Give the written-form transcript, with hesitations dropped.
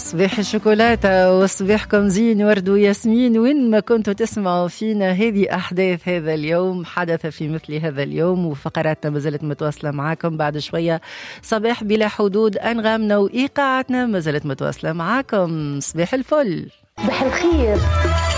صباح الشوكولاتة وصباحكم زين ورد وياسمين. وين ما كنتوا تسمعوا فينا، هذه أحداث هذا اليوم حدث في مثل هذا اليوم، وفقراتنا ما زالت متواصلة معاكم. بعد شوية صباح بلا حدود، أنغامنا وإيقاعاتنا ما زالت متواصلة معاكم. صباح الفل، صباح الخير.